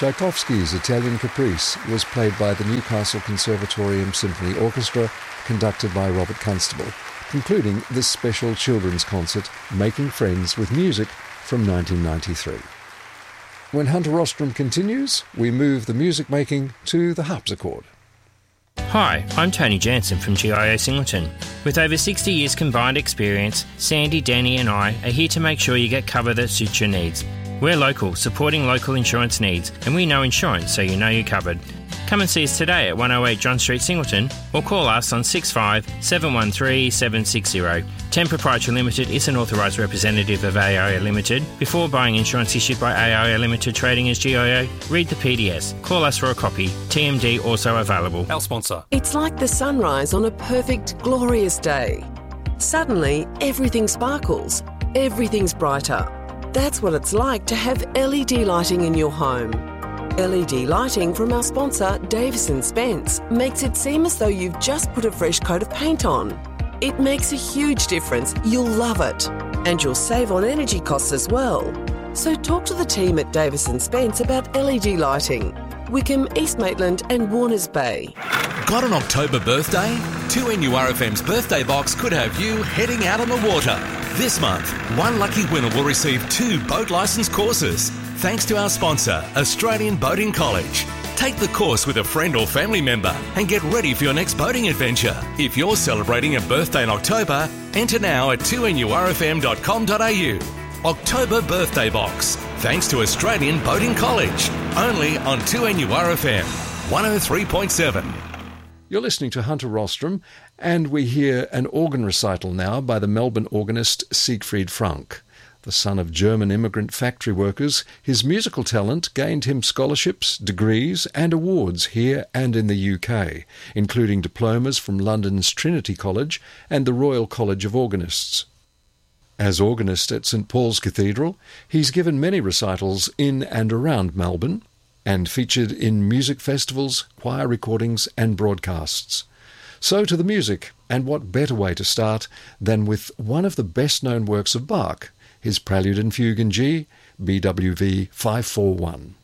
Tchaikovsky's Italian Caprice was played by the Newcastle Conservatorium Symphony Orchestra, conducted by Robert Constable, concluding this special children's concert, Making Friends with Music, from 1993. When Hunter Rostrom continues, we move the music making to the harpsichord. Hi, I'm Tony Jansen from GIO Singleton. With over 60 years combined experience, Sandy, Danny and I are here to make sure you get cover that suits your needs. We're local, supporting local insurance needs, and we know insurance, so you know you're covered. Come and see us today at 108 John Street, Singleton, or call us on 65 713 760. 10 Proprietary Limited is an authorised representative of AIO Limited. Before buying insurance issued by AIO Limited trading as GIO, read the PDS. Call us for a copy. TMD also available. Our sponsor. It's like the sunrise on a perfect, glorious day. Suddenly, everything sparkles. Everything's brighter. That's what it's like to have LED lighting in your home. LED lighting from our sponsor, Davis & Spence, makes it seem as though you've just put a fresh coat of paint on. It makes a huge difference. You'll love it. And you'll save on energy costs as well. So talk to the team at Davis & Spence about LED lighting. Wickham, East Maitland and Warners Bay. Got an October birthday? 2NURFM's birthday box could have you heading out on the water. This month, one lucky winner will receive 2 boat licence courses, thanks to our sponsor, Australian Boating College. Take the course with a friend or family member and get ready for your next boating adventure. If you're celebrating a birthday in October, enter now at 2NURFM.com.au. October Birthday Box, thanks to Australian Boating College. Only on 2NURFM 103.7. You're listening to Hunter Rostrom, and we hear an organ recital now by the Melbourne organist Siegfried Frank. The son of German immigrant factory workers, his musical talent gained him scholarships, degrees and awards here and in the UK, including diplomas from London's Trinity College and the Royal College of Organists. As organist at St Paul's Cathedral, he's given many recitals in and around Melbourne, and featured in music festivals, choir recordings and broadcasts. So to the music, and what better way to start than with one of the best-known works of Bach, his Prelude and Fugue in G, BWV 541.